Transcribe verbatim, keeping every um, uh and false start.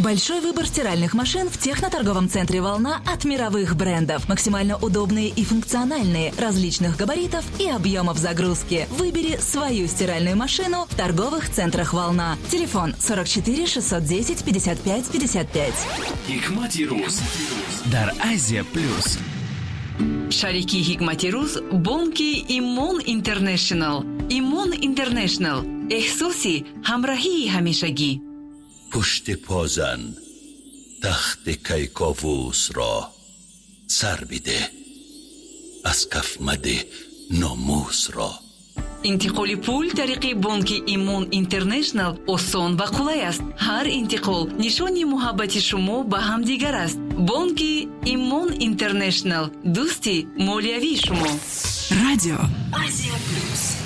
Большой выбор стиральных машин в техноторговом центре «Волна» от мировых брендов. Максимально удобные и функциональные, различных габаритов и объемов загрузки. Выбери свою стиральную машину в торговых центрах «Волна». Телефон сорок четыре шестьсот десять пятьдесят пять пятьдесят пять. Hikmati Ruz дар Азия Плюс. Шарики Hikmati Ruz бонки Имон Интернешнл. Имон Интернешнл. احساسی همراهی همیشگی. پشت پازن تخت کیکاووس را سر بده، از کف مده ناموس را. انتقال پول طریق بانک ایمون اینترنشنال آسان و قولای است. هر انتقال نشانی محبت شما به هم دیگر است. بانک ایمون اینترنشنال، دوستی مالیوی شما. رادیو آسیا پلوس.